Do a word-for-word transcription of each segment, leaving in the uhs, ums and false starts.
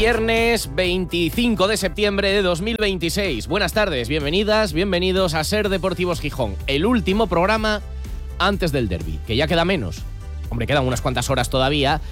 Viernes veinticinco de septiembre de dos mil veintiséis. Buenas tardes, bienvenidas, bienvenidos a Ser Deportivos Gijón, el último programa antes del derbi, que ya queda menos. Hombre, quedan unas cuantas horas todavía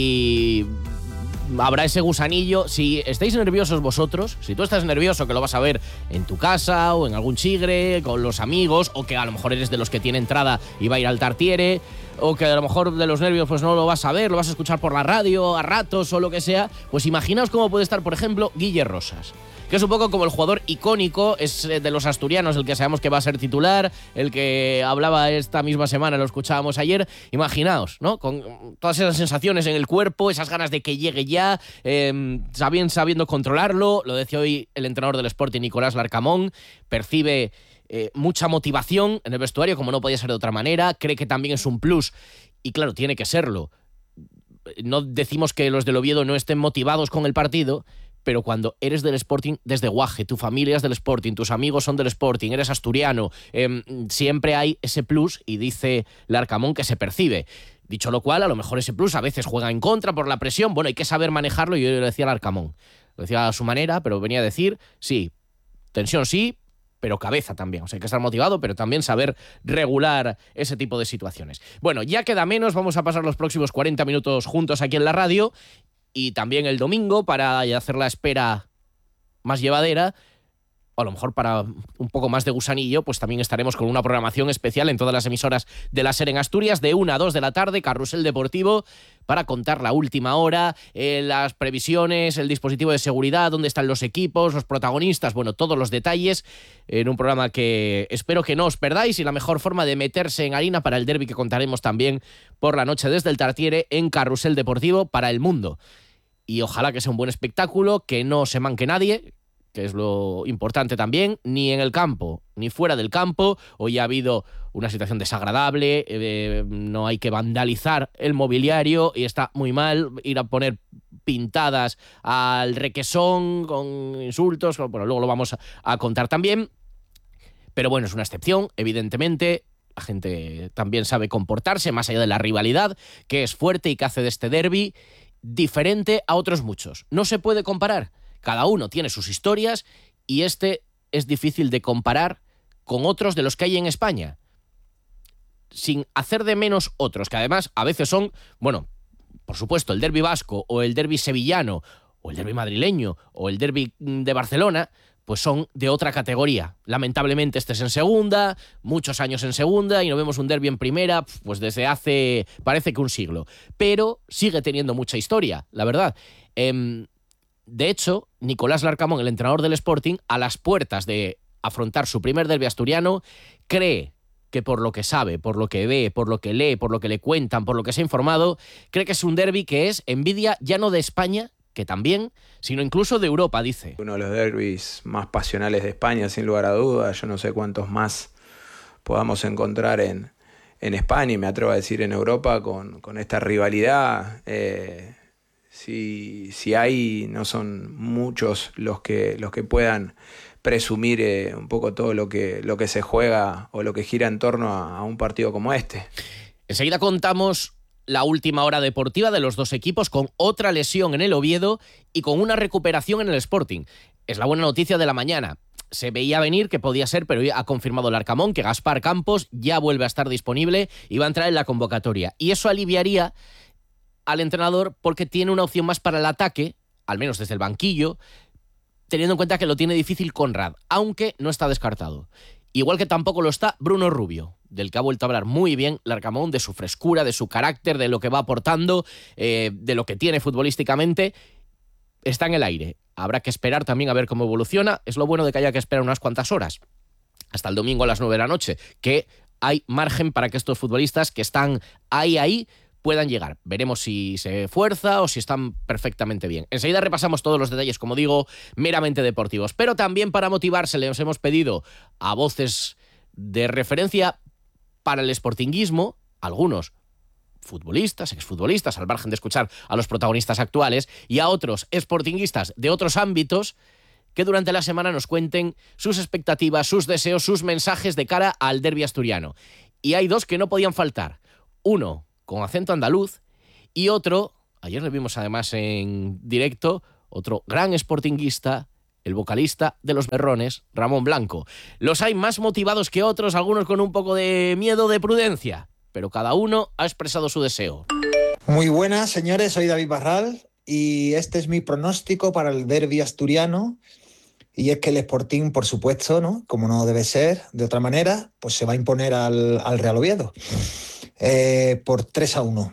y habrá ese gusanillo. Si estáis nerviosos vosotros, si tú estás nervioso que lo vas a ver en tu casa o en algún chigre, con los amigos, o que a lo mejor eres de los que tiene entrada y va a ir al Tartiere, o que a lo mejor de los nervios pues no lo vas a ver, lo vas a escuchar por la radio a ratos o lo que sea, pues imaginaos cómo puede estar, por ejemplo, Guille Rosas, que es un poco como el jugador icónico, es de los asturianos, el que sabemos que va a ser titular, el que hablaba esta misma semana, lo escuchábamos ayer. Imaginaos, ¿no? Con todas esas sensaciones en el cuerpo, esas ganas de que llegue ya, eh, sabiendo, sabiendo controlarlo. Lo decía hoy el entrenador del Sporting, Nicolás Larcamón, percibe Eh, mucha motivación en el vestuario, como no podía ser de otra manera, cree que también es un plus, y claro, tiene que serlo. No decimos que los del Oviedo no estén motivados con el partido, pero cuando eres del Sporting desde guaje, tu familia es del Sporting, tus amigos son del Sporting, eres asturiano, eh, siempre hay ese plus, y dice Larcamón que se percibe. Dicho lo cual, a lo mejor ese plus a veces juega en contra por la presión. Bueno, hay que saber manejarlo, y yo lo decía Larcamón, lo decía a su manera, pero venía a decir, sí, tensión sí, pero cabeza también. O sea, hay que estar motivado, pero también saber regular ese tipo de situaciones. Bueno, ya queda menos, vamos a pasar los próximos cuarenta minutos juntos aquí en la radio, y también el domingo para hacer la espera más llevadera. O a lo mejor para un poco más de gusanillo, pues también estaremos con una programación especial en todas las emisoras de la SER en Asturias, de una a dos de la tarde, Carrusel Deportivo, para contar la última hora, eh, las previsiones, el dispositivo de seguridad, dónde están los equipos, los protagonistas, bueno, todos los detalles, en un programa que espero que no os perdáis, y la mejor forma de meterse en harina para el derbi que contaremos también por la noche desde el Tartiere en Carrusel Deportivo para el mundo. Y ojalá que sea un buen espectáculo, que no se manque nadie, que es lo importante también, ni en el campo, ni fuera del campo. Hoy ha habido una situación desagradable, eh, no hay que vandalizar el mobiliario, y está muy mal ir a poner pintadas al requesón con insultos, bueno, luego lo vamos a, a contar también. Pero bueno, es una excepción, evidentemente. La gente también sabe comportarse, más allá de la rivalidad, que es fuerte y que hace de este derbi diferente a otros muchos. No se puede comparar. Cada uno tiene sus historias, y este es difícil de comparar con otros de los que hay en España, sin hacer de menos otros, que además a veces son, bueno, por supuesto, el derbi vasco o el derbi sevillano o el derbi madrileño o el derbi de Barcelona, pues son de otra categoría. Lamentablemente este es en segunda, muchos años en segunda, y no vemos un derbi en primera pues desde hace, parece que un siglo, pero sigue teniendo mucha historia, la verdad. Eh, De hecho, Nicolás Larcamón, el entrenador del Sporting, a las puertas de afrontar su primer derbi asturiano, cree que por lo que sabe, por lo que ve, por lo que lee, por lo que le cuentan, por lo que se ha informado, cree que es un derbi que es envidia ya no de España, que también, sino incluso de Europa, dice. Uno de los derbis más pasionales de España, sin lugar a dudas. Yo no sé cuántos más podamos encontrar en, en España, y me atrevo a decir en Europa, con, con esta rivalidad. Eh, Si, si hay, no son muchos los que, los que puedan presumir eh, un poco todo lo que, lo que se juega o lo que gira en torno a, a un partido como este. Enseguida contamos la última hora deportiva de los dos equipos, con otra lesión en el Oviedo y con una recuperación en el Sporting. Es la buena noticia de la mañana. Se veía venir que podía ser, pero ha confirmado Larcamón que Gaspar Campos ya vuelve a estar disponible y va a entrar en la convocatoria. Y eso aliviaría al entrenador, porque tiene una opción más para el ataque, al menos desde el banquillo, teniendo en cuenta que lo tiene difícil Conrad, aunque no está descartado. Igual que tampoco lo está Bruno Rubio, del que ha vuelto a hablar muy bien Larcamón, de su frescura, de su carácter, de lo que va aportando, eh, de lo que tiene futbolísticamente. Está en el aire. Habrá que esperar también a ver cómo evoluciona. Es lo bueno de que haya que esperar unas cuantas horas, hasta el domingo a las nueve de la noche, que hay margen para que estos futbolistas que están ahí, ahí, puedan llegar. Veremos si se fuerza o si están perfectamente bien. Enseguida repasamos todos los detalles, como digo, meramente deportivos. Pero también para motivarse les hemos pedido a voces de referencia para el sportinguismo, algunos futbolistas, exfutbolistas, al margen de escuchar a los protagonistas actuales, y a otros sportinguistas de otros ámbitos, que durante la semana nos cuenten sus expectativas, sus deseos, sus mensajes de cara al derbi asturiano. Y hay dos que no podían faltar. Uno con acento andaluz y otro, ayer le vimos además en directo, otro gran sportinguista, el vocalista de Los Berrones, Ramón Blanco. Los hay más motivados que otros, algunos con un poco de miedo, de prudencia, pero cada uno ha expresado su deseo. Muy buenas, señores, soy David Barral y este es mi pronóstico para el derbi asturiano. Y es que el Sporting, por supuesto, ¿no?, como no debe ser de otra manera, pues se va a imponer al, al Real Oviedo eh, por tres a uno.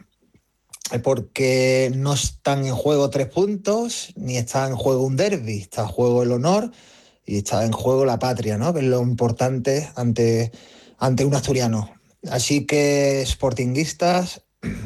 Porque no están en juego tres puntos, ni está en juego un derbi, está en juego el honor y está en juego la patria, ¿no?, que es lo importante ante, ante un asturiano. Así que, sportinguistas,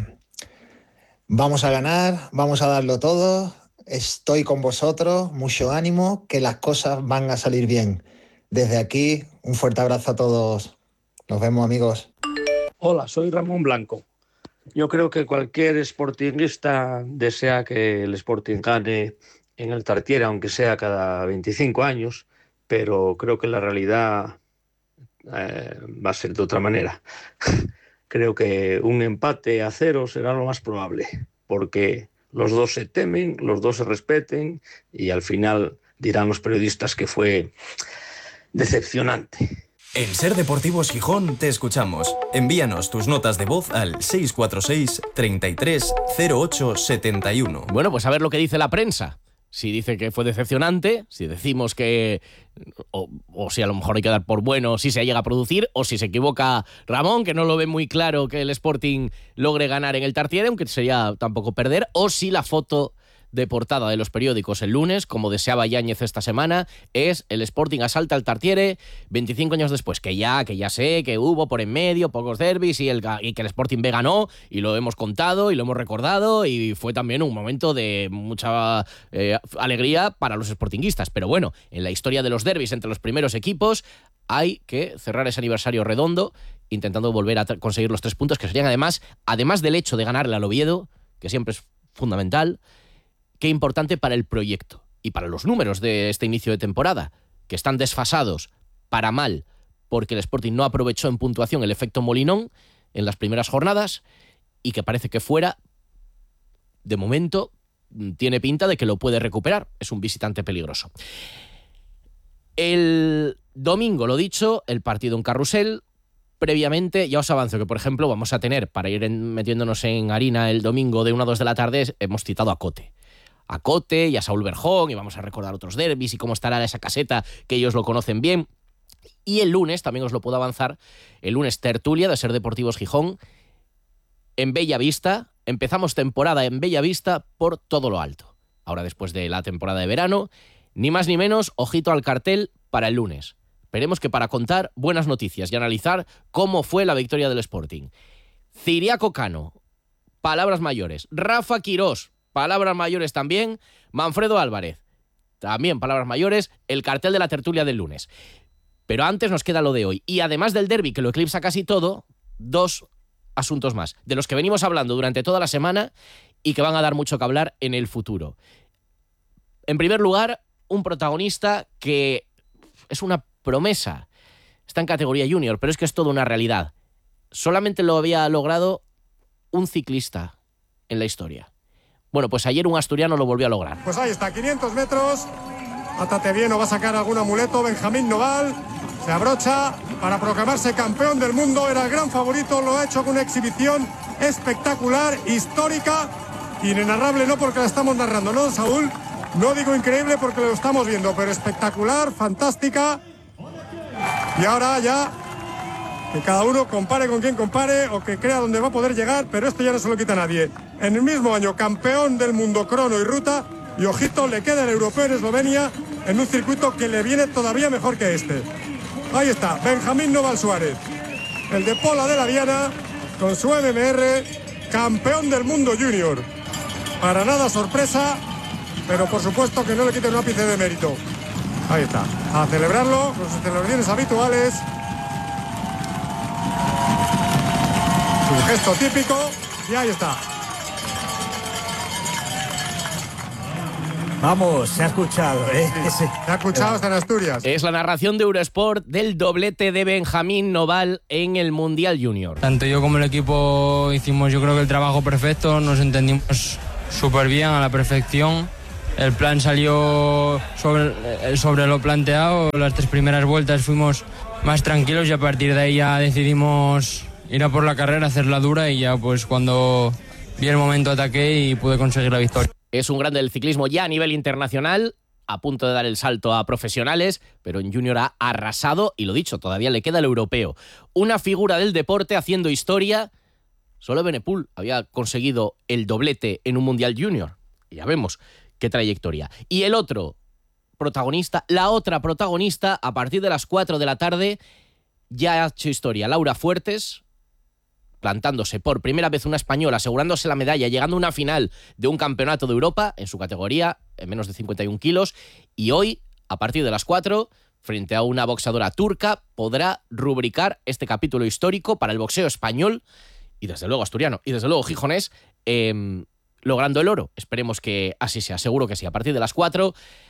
vamos a ganar, vamos a darlo todo. Estoy con vosotros, mucho ánimo, que las cosas van a salir bien. Desde aquí, un fuerte abrazo a todos. Nos vemos, amigos. Hola, soy Ramón Blanco. Yo creo que cualquier sportinguista desea que el Sporting gane en el Tartiere, aunque sea cada veinticinco años, pero creo que la realidad eh, va a ser de otra manera. Creo que un empate a cero será lo más probable, porque los dos se temen, los dos se respeten y al final dirán los periodistas que fue decepcionante. En Ser Deportivos Gijón te escuchamos. Envíanos tus notas de voz al seis cuatro seis, treinta y tres, cero ocho setenta y uno. Bueno, pues a ver lo que dice la prensa. Si dice que fue decepcionante, si decimos que... O, o si a lo mejor hay que dar por bueno si se llega a producir, o si se equivoca Ramón, que no lo ve muy claro que el Sporting logre ganar en el Tartiere, aunque sería tampoco perder, o si la foto de portada de los periódicos el lunes, como deseaba Yáñez esta semana, es el Sporting asalta al Tartiere veinticinco años después, que ya, que ya sé que hubo por en medio pocos derbis y, el, y que el Sporting B ganó, y lo hemos contado y lo hemos recordado, y fue también un momento de mucha eh, alegría para los sportinguistas. Pero bueno, en la historia de los derbis entre los primeros equipos hay que cerrar ese aniversario redondo intentando volver a conseguir los tres puntos, que serían además, además del hecho de ganarle al Oviedo, que siempre es fundamental, qué importante para el proyecto y para los números de este inicio de temporada, que están desfasados para mal, porque el Sporting no aprovechó en puntuación el efecto Molinón en las primeras jornadas y que parece que fuera, de momento, tiene pinta de que lo puede recuperar. Es un visitante peligroso. El domingo, lo dicho, el partido en Carrusel. Previamente, ya os avanzo que, por ejemplo, vamos a tener, para ir en, metiéndonos en harina el domingo de una a dos de la tarde, hemos citado a Cote. A Cote y a Saúl Berjón, y vamos a recordar otros derbis y cómo estará esa caseta, que ellos lo conocen bien. Y el lunes, también os lo puedo avanzar, el lunes tertulia de Ser Deportivos Gijón en Bella Vista. Empezamos temporada en Bella Vista por todo lo alto. Ahora, después de la temporada de verano, ni más ni menos, ojito al cartel para el lunes. Esperemos que para contar buenas noticias y analizar cómo fue la victoria del Sporting. Ciriaco Cano, palabras mayores. Rafa Quirós, palabras mayores también. Manfredo Álvarez, también palabras mayores. El cartel de la tertulia del lunes. Pero antes nos queda lo de hoy. Y además del derbi, que lo eclipsa casi todo, dos asuntos más, de los que venimos hablando durante toda la semana y que van a dar mucho que hablar en el futuro. En primer lugar, un protagonista que es una promesa. Está en categoría junior, pero es que es toda una realidad. Solamente lo había logrado un ciclista en la historia. Bueno, pues ayer un asturiano lo volvió a lograr. Pues ahí está, quinientos metros. Átate bien o va a sacar algún amuleto. Benjamín Noval se abrocha para proclamarse campeón del mundo. Era el gran favorito, lo ha hecho con una exhibición espectacular, histórica, inenarrable, no porque la estamos narrando, ¿no, Saúl? No digo increíble porque lo estamos viendo, pero espectacular, fantástica. Y ahora ya que cada uno compare con quien compare o que crea dónde va a poder llegar, pero esto ya no se lo quita a nadie. En el mismo año, campeón del mundo crono y ruta, y ojito, le queda el europeo en Eslovenia en un circuito que le viene todavía mejor que este. Ahí está, Benjamín Noval Suárez, el de Pola de la Diana, con su M M R, campeón del mundo junior. Para nada sorpresa, pero por supuesto que no le quiten un ápice de mérito. Ahí está, a celebrarlo con sus celebraciones habituales. Su gesto típico, y ahí está. Vamos, se ha escuchado, ¿eh? Sí, se ha escuchado hasta en Asturias. Es la narración de Eurosport del doblete de Benjamín Noval en el Mundial Junior. Tanto yo como el equipo hicimos, yo creo que el trabajo perfecto, nos entendimos súper bien, a la perfección. el plan salió sobre, sobre lo planteado. Las tres primeras vueltas fuimos más tranquilos y a partir de ahí ya decidimos ir a por la carrera, hacerla dura y ya pues cuando vi el momento ataqué y pude conseguir la victoria. Es un grande del ciclismo ya a nivel internacional, a punto de dar el salto a profesionales, pero en junior ha arrasado y lo dicho, todavía le queda el europeo. Una figura del deporte haciendo historia. Solo Benepul había conseguido el doblete en un Mundial Junior. Y ya vemos qué trayectoria. Y el otro protagonista, la otra protagonista, a partir de las cuatro de la tarde, ya ha hecho historia. Laura Fuertes, plantándose por primera vez una española, asegurándose la medalla, llegando a una final de un campeonato de Europa en su categoría, en menos de cincuenta y un kilos. Y hoy, a partir de las cuatro, frente a una boxeadora turca, podrá rubricar este capítulo histórico para el boxeo español y desde luego asturiano, y desde luego gijonés, eh, logrando el oro. Esperemos que así sea, seguro que sí. A partir de las cuatro,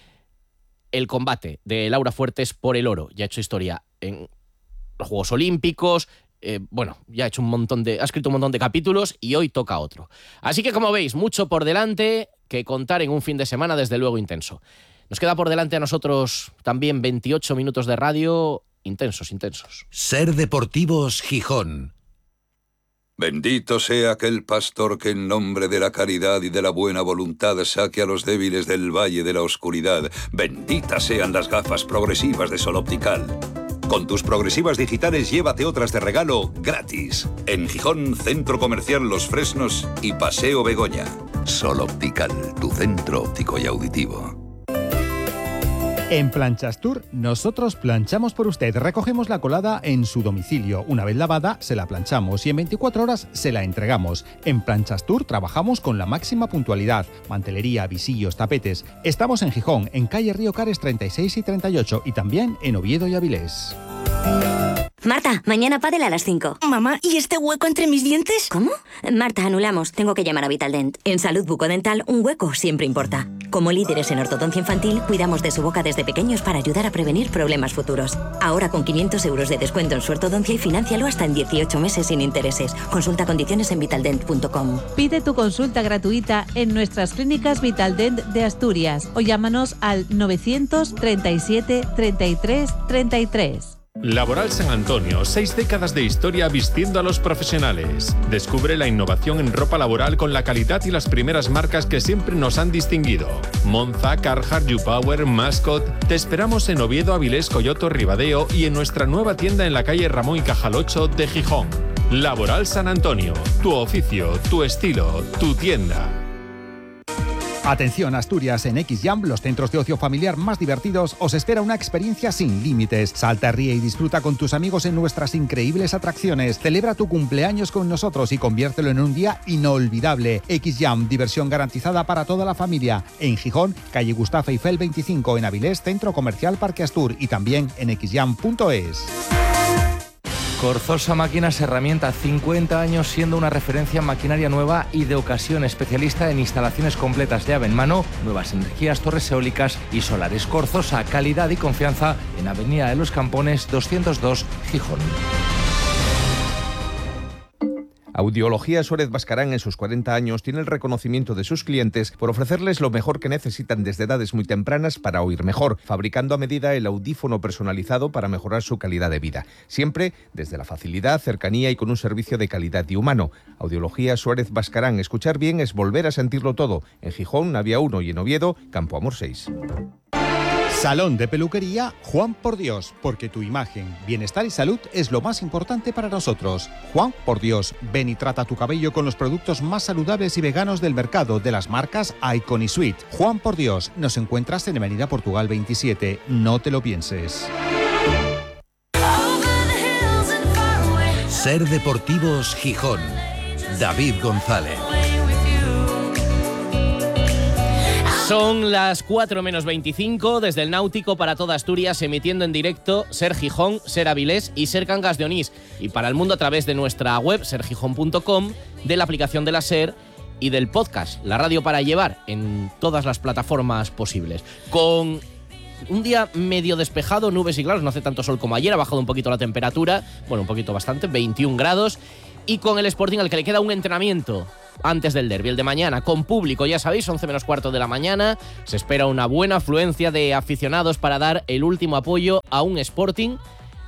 el combate de Laura Fuertes por el oro. Ya ha hecho historia en los Juegos Olímpicos, eh, bueno, ya ha hecho un montón de, ha escrito un montón de capítulos y hoy toca otro. Así que, como veis, mucho por delante que contar en un fin de semana, desde luego, intenso. Nos queda por delante a nosotros también veintiocho minutos de radio intensos, intensos. Ser Deportivos Gijón. Bendito sea aquel pastor que en nombre de la caridad y de la buena voluntad saque a los débiles del valle de la oscuridad. Benditas sean las gafas progresivas de Sol Optical. Con tus progresivas digitales llévate otras de regalo gratis. En Gijón, Centro Comercial Los Fresnos y Paseo Begoña. Sol Optical, tu centro óptico y auditivo. En Planchastur, nosotros planchamos por usted. Recogemos la colada en su domicilio. Una vez lavada, se la planchamos y en veinticuatro horas se la entregamos. En Planchastur trabajamos con la máxima puntualidad. Mantelería, visillos, tapetes. Estamos en Gijón, en calle Río Cares treinta y seis y treinta y ocho y también en Oviedo y Avilés. Marta, mañana pádel a las cinco. Mamá, ¿y este hueco entre mis dientes? ¿Cómo? Marta, anulamos. Tengo que llamar a Vitaldent. En salud bucodental, un hueco siempre importa. Como líderes en ortodoncia infantil, cuidamos de su boca desde pequeños para ayudar a prevenir problemas futuros. Ahora con quinientos euros de descuento en su ortodoncia y financialo hasta en dieciocho meses sin intereses. Consulta condiciones en vitaldent punto com. Pide tu consulta gratuita en nuestras clínicas Vitaldent de Asturias o llámanos al novecientos treinta y siete treinta y tres treinta y tres. Laboral San Antonio, seis décadas de historia vistiendo a los profesionales. Descubre la innovación en ropa laboral con la calidad y las primeras marcas que siempre nos han distinguido. Monza, Carhartt, U-Power, Mascot. Te esperamos en Oviedo, Avilés, Coyoto, Ribadeo y en nuestra nueva tienda en la calle Ramón y Cajal ocho de Gijón. Laboral San Antonio, tu oficio, tu estilo, tu tienda. Atención Asturias, en X-Jam, los centros de ocio familiar más divertidos, os espera una experiencia sin límites. Salta, ríe y disfruta con tus amigos en nuestras increíbles atracciones. Celebra tu cumpleaños con nosotros y conviértelo en un día inolvidable. X-Jam, diversión garantizada para toda la familia. En Gijón, calle Gustavo Eiffel veinticinco, en Avilés, Centro Comercial Parque Astur y también en x jam punto es. Corzosa Máquinas Herramienta, cincuenta años siendo una referencia en maquinaria nueva y de ocasión, especialista en instalaciones completas llave en mano, nuevas energías, torres eólicas y solares. Corzosa, calidad y confianza en Avenida de los Campones doscientos dos, Gijón. Audiología Suárez Bascarán en sus cuarenta años tiene el reconocimiento de sus clientes por ofrecerles lo mejor que necesitan desde edades muy tempranas para oír mejor, fabricando a medida el audífono personalizado para mejorar su calidad de vida. Siempre desde la facilidad, cercanía y con un servicio de calidad y humano. Audiología Suárez Bascarán. Escuchar bien es volver a sentirlo todo. En Gijón, Navia uno y en Oviedo, Campo Amor seis. Salón de peluquería Juan por Dios, porque tu imagen, bienestar y salud es lo más importante para nosotros. Juan por Dios, ven y trata tu cabello con los productos más saludables y veganos del mercado de las marcas Icon y Sweet. Juan por Dios, nos encuentras en Avenida Portugal veintisiete, no te lo pienses. Ser Deportivos Gijón. David González. Son las cuatro menos veinticinco desde el Náutico para toda Asturias, emitiendo en directo Ser Gijón, Ser Avilés y Ser Cangas de Onís. Y para el mundo a través de nuestra web, ser gijón punto com, de la aplicación de la Ser y del podcast, la radio para llevar, en todas las plataformas posibles. Con un día medio despejado, nubes y claros, no hace tanto sol como ayer, ha bajado un poquito la temperatura, bueno, un poquito bastante, veintiún grados. y con el Sporting al que le queda un entrenamiento antes del derbi, el de mañana, con público, ya sabéis, once menos cuarto de la mañana. Se espera una buena afluencia de aficionados para dar el último apoyo a un Sporting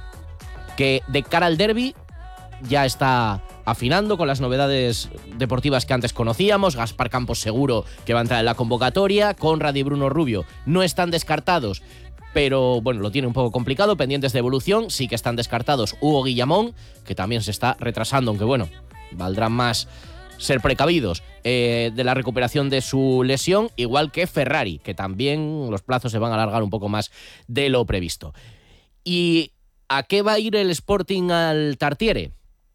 que de cara al derbi ya está afinando con las novedades deportivas que antes conocíamos. Gaspar Campos seguro que va a entrar en la convocatoria, Conrad y Bruno Rubio no están descartados, pero bueno, lo tiene un poco complicado, pendientes de evolución. Sí que están descartados Hugo Guillamón, que también se está retrasando, aunque bueno, valdrá más ser precavidos eh, de la recuperación de su lesión, igual que Ferrari, que también los plazos se van a alargar un poco más de lo previsto. ¿Y a qué va a ir el Sporting al Tartiere?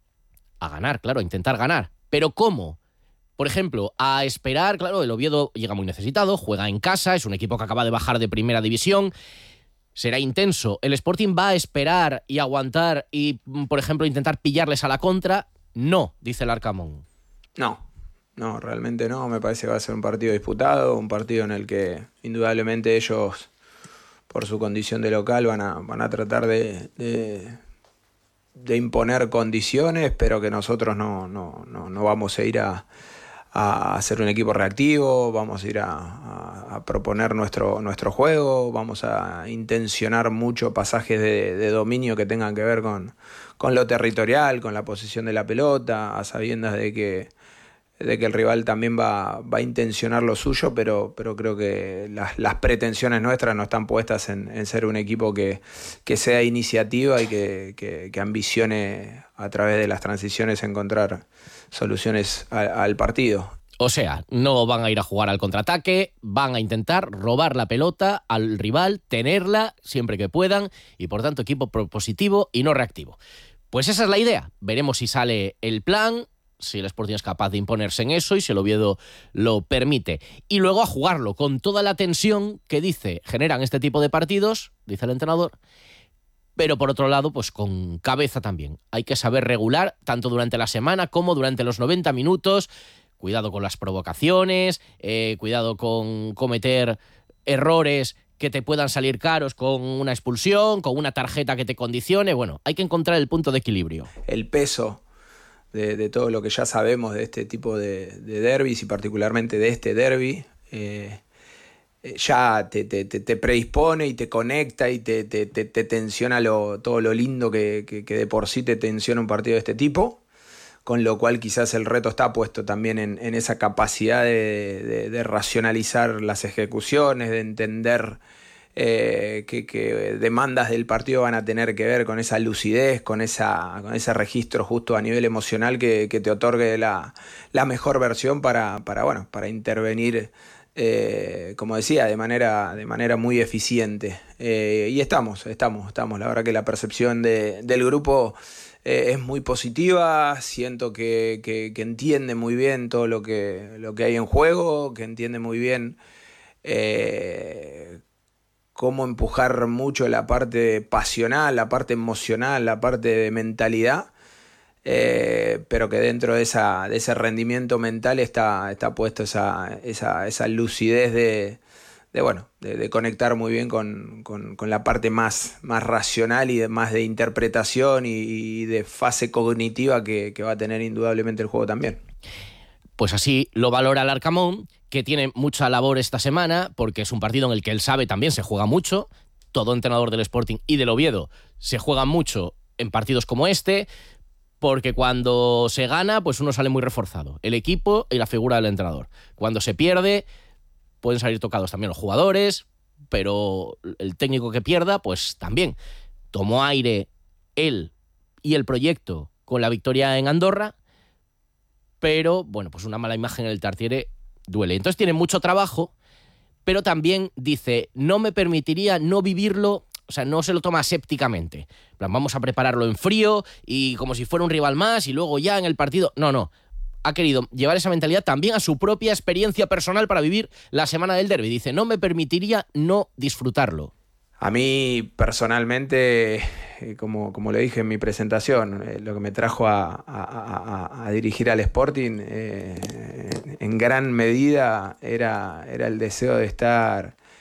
A ganar, claro, a intentar ganar. ¿Pero cómo? Por ejemplo, a esperar, claro, el Oviedo llega muy necesitado, juega en casa, es un equipo que acaba de bajar de primera división, será intenso. ¿El Sporting va a esperar y aguantar y, por ejemplo, intentar pillarles a la contra? No, dice el Arcamón. No, no, realmente no. Me parece que va a ser un partido disputado, un partido en el que indudablemente ellos, por su condición de local, van a, van a tratar de, de, de imponer condiciones, pero que nosotros no, no, no, no vamos a ir a, a ser un equipo reactivo, vamos a ir a, a, a proponer nuestro, nuestro juego, vamos a intencionar mucho pasajes de, de dominio que tengan que ver con, con lo territorial, con la posesión de la pelota, a sabiendas de que de que el rival también va, va a intencionar lo suyo, pero, pero creo que las, las pretensiones nuestras no están puestas en, en ser un equipo que, que sea iniciativa y que, que, que ambicione a través de las transiciones encontrar soluciones a, al partido. O sea, no van a ir a jugar al contraataque, van a intentar robar la pelota al rival, tenerla siempre que puedan y por tanto equipo propositivo y no reactivo. Pues esa es la idea. Veremos si sale el plan, si el Sporting es capaz de imponerse en eso y si el Oviedo lo permite. Y luego a jugarlo con toda la tensión que dice generan este tipo de partidos, dice el entrenador, pero por otro lado, pues con cabeza también. Hay que saber regular tanto durante la semana como durante los noventa minutos. Cuidado con las provocaciones, eh, cuidado con cometer errores que te puedan salir caros con una expulsión, con una tarjeta que te condicione. Bueno, hay que encontrar el punto de equilibrio. El peso De, de todo lo que ya sabemos de este tipo de, de derbis y particularmente de este derbi, eh, ya te, te, te predispone y te conecta y te, te, te, te tensiona lo, todo lo lindo que, que, que de por sí te tensiona un partido de este tipo, con lo cual quizás el reto está puesto también en, en esa capacidad de, de, de racionalizar las ejecuciones, de entender Eh, que, que demandas del partido van a tener que ver con esa lucidez, con, esa, con ese registro justo a nivel emocional que, que te otorgue la, la mejor versión para, para, bueno, para intervenir, eh, como decía, de manera, de manera muy eficiente. Eh, y estamos, estamos, estamos. La verdad que la percepción de, del grupo eh, es muy positiva. Siento que, que, que entiende muy bien todo lo que, lo que hay en juego, que entiende muy bien Eh, cómo empujar mucho la parte pasional, la parte emocional, la parte de mentalidad, eh, pero que dentro de, esa, de ese rendimiento mental está, está puesto esa, esa, esa lucidez de, de, bueno, de, de conectar muy bien con, con, con la parte más, más racional y de, más de interpretación y, y de fase cognitiva que, que va a tener indudablemente el juego también. Pues así lo valora el Arcamón, que tiene mucha labor esta semana, porque es un partido en el que él sabe también se juega mucho. Todo entrenador del Sporting y del Oviedo se juega mucho en partidos como este, porque cuando se gana, pues uno sale muy reforzado, el equipo y la figura del entrenador. Cuando se pierde, pueden salir tocados también los jugadores, pero el técnico que pierda, pues también. Tomó aire él y el proyecto con la victoria en Andorra, pero, bueno, pues una mala imagen en el Tartiere duele. Entonces tiene mucho trabajo, pero también dice, no me permitiría no vivirlo, o sea, no se lo toma asépticamente. En plan, vamos a prepararlo en frío y como si fuera un rival más y luego ya en el partido. No, no. Ha querido llevar esa mentalidad también a su propia experiencia personal para vivir la semana del derbi. Dice, no me permitiría no disfrutarlo. A mí personalmente, como, como le dije en mi presentación, eh, lo que me trajo a, a, a, a dirigir al Sporting eh, en gran medida era, era el deseo de estar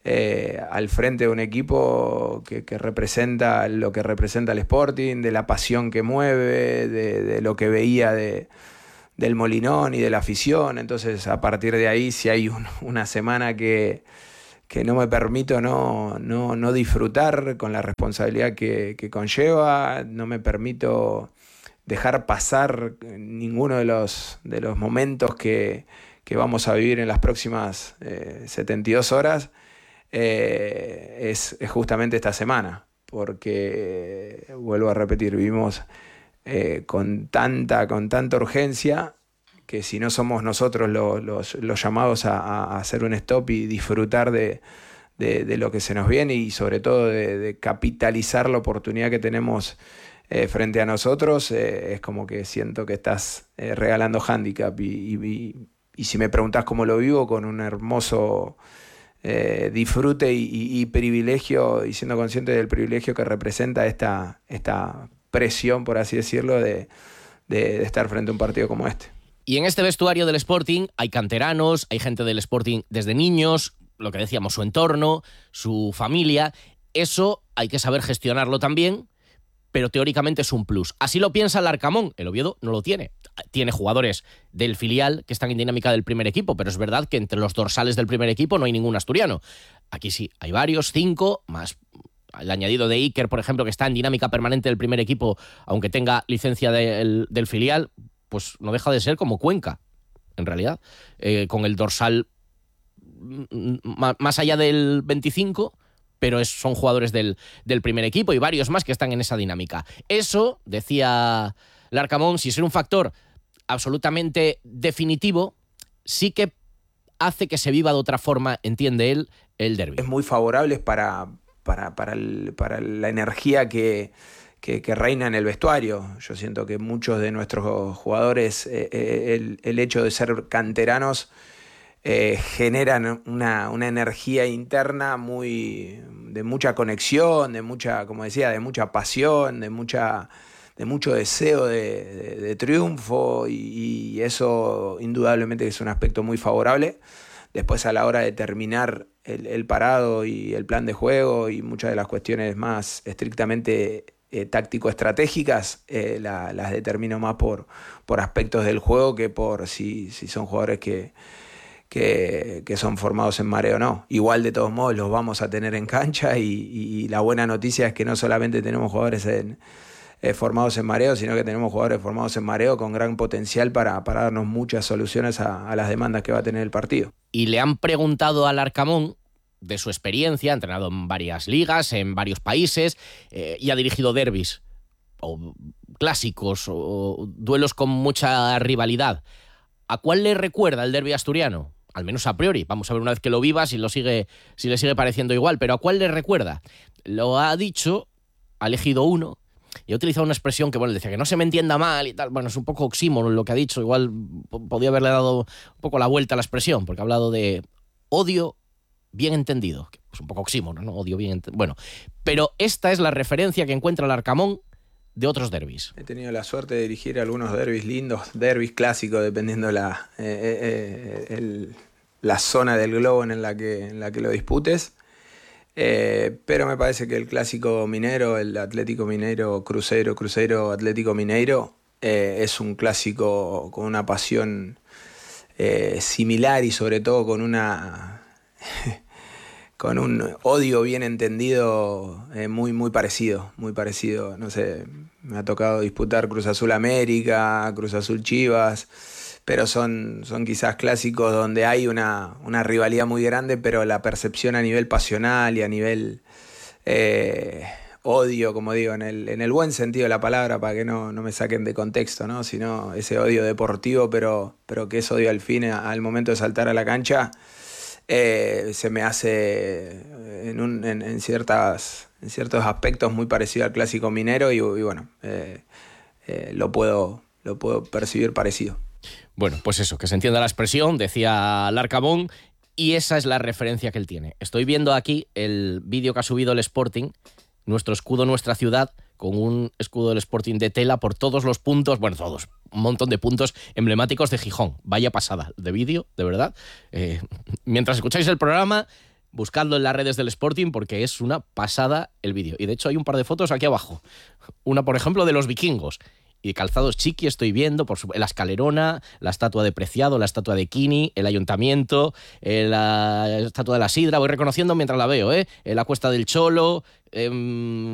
eh, al frente de un equipo que, que representa lo que representa el Sporting, de la pasión que mueve, de, de lo que veía de, del Molinón y de la afición. Entonces, a partir de ahí, si hay un, una semana que, que no me permito no, no, no disfrutar con la responsabilidad que, que conlleva, no me permito dejar pasar ninguno de los, de los momentos que, que vamos a vivir en las próximas eh, setenta y dos horas, eh, es, es justamente esta semana, porque, eh, vuelvo a repetir, vivimos eh, con, tanta, con tanta urgencia que si no somos nosotros los, los, los llamados a, a hacer un stop y disfrutar de, de, de lo que se nos viene y sobre todo de, de capitalizar la oportunidad que tenemos Eh, frente a nosotros, eh, es como que siento que estás eh, regalando hándicap y, y, y si me preguntás cómo lo vivo, con un hermoso eh, disfrute y, y, y privilegio, y siendo consciente del privilegio que representa esta, esta presión, por así decirlo, de, de, de estar frente a un partido como este. Y en este vestuario del Sporting hay canteranos, hay gente del Sporting desde niños, lo que decíamos, su entorno, su familia. Eso hay que saber gestionarlo también, pero teóricamente es un plus. Así lo piensa el Arcamón. El Oviedo no lo tiene. Tiene jugadores del filial que están en dinámica del primer equipo, pero es verdad que entre los dorsales del primer equipo no hay ningún asturiano. Aquí sí, hay varios, cinco, más el añadido de Iker, por ejemplo, que está en dinámica permanente del primer equipo, aunque tenga licencia del, del filial, pues no deja de ser como Cuenca, en realidad. Eh, con el dorsal más allá del veinticinco, pero es, son jugadores del, del primer equipo y varios más que están en esa dinámica. Eso, decía Larcamón, si es un factor absolutamente definitivo, sí que hace que se viva de otra forma, entiende él, el derbi. Es muy favorable para, para, para, el, para la energía que, que, que reina en el vestuario. Yo siento que muchos de nuestros jugadores, eh, el, el hecho de ser canteranos, Eh, generan una, una energía interna muy de mucha conexión, de mucha, como decía, de mucha pasión, de mucha de mucho deseo de, de, de triunfo y, y eso indudablemente es un aspecto muy favorable. Después, a la hora de terminar el, el parado y el plan de juego y muchas de las cuestiones más estrictamente eh, táctico-estratégicas, eh, la, las determino más por, por aspectos del juego que por si, si son jugadores que Que, que son formados en mareo o no. Igual, de todos modos, los vamos a tener en cancha y, y la buena noticia es que no solamente tenemos jugadores en, eh, formados en mareo, sino que tenemos jugadores formados en mareo con gran potencial para, para darnos muchas soluciones a, a las demandas que va a tener el partido. Y le han preguntado al Arcamón de su experiencia, ha entrenado en varias ligas, en varios países, eh, y ha dirigido derbis, o clásicos, o duelos con mucha rivalidad. ¿A cuál le recuerda el derbi asturiano? Al menos a priori. Vamos a ver una vez que lo viva si, lo sigue, si le sigue pareciendo igual. Pero ¿a cuál le recuerda? Lo ha dicho, ha elegido uno, y ha utilizado una expresión que, bueno, decía que no se me entienda mal y tal. Bueno, es un poco oxímoron lo que ha dicho. Igual podía haberle dado un poco la vuelta a la expresión, porque ha hablado de odio bien entendido. Es un poco oxímoron, ¿no? Odio bien entendido. Bueno, pero esta es la referencia que encuentra el Arcamón de otros derbis. He tenido la suerte de dirigir algunos derbis lindos, derbis clásicos, dependiendo la, eh, eh, el, la zona del globo en la que, en la que lo disputes. Eh, pero me parece que el clásico minero, el Atlético Mineiro, Cruzeiro, Cruzeiro, Atlético Mineiro, eh, es un clásico con una pasión eh, similar y sobre todo con una... con un odio bien entendido, eh, muy, muy parecido, muy parecido. No sé, me ha tocado disputar Cruz Azul América, Cruz Azul Chivas, pero son, son quizás clásicos donde hay una, una rivalidad muy grande, pero la percepción a nivel pasional y a nivel eh, odio, como digo, en el, en el buen sentido de la palabra, para que no, no me saquen de contexto, ¿no? Sino ese odio deportivo, pero, pero que es odio al fin, al momento de saltar a la cancha. Eh, se me hace en, un, en, en, ciertas, en ciertos aspectos muy parecido al clásico minero y, y bueno, eh, eh, lo, puedo, lo puedo percibir parecido. Bueno, pues eso, que se entienda la expresión, decía Larcamón, y esa es la referencia que él tiene. Estoy viendo aquí el vídeo que ha subido el Sporting, nuestro escudo, nuestra ciudad, con un escudo del Sporting de tela por todos los puntos, bueno, todos, un montón de puntos emblemáticos de Gijón. Vaya pasada de vídeo, de verdad. Eh, mientras escucháis el programa, Buscadlo en las redes del Sporting porque es una pasada el vídeo. Y de hecho hay un par de fotos aquí abajo. Una, por ejemplo, de los vikingos. Y calzados chiqui estoy viendo, por su, la escalerona, la estatua de Preciado, la estatua de Kini, el ayuntamiento, la estatua de la Sidra. Voy reconociendo mientras la veo, ¿eh? La Cuesta del Cholo... Eh,